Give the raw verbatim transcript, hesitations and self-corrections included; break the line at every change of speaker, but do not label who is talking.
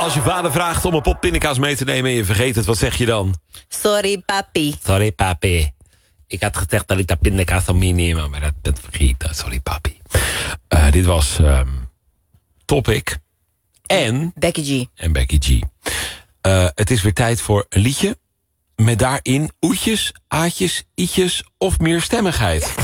Als je vader vraagt om een pot pindakaas mee te nemen en je vergeet het, wat zeg je dan?
Sorry, papi.
Sorry, papi. Ik had gezegd dat ik dat pindakaas zou meenemen, maar dat ben vergeten. Sorry, papi. Uh, dit was um, Topic. En...
Becky G.
En Becky G. Uh, het is weer tijd voor een liedje met daarin oetjes, aatjes, ietjes of meerstemmigheid.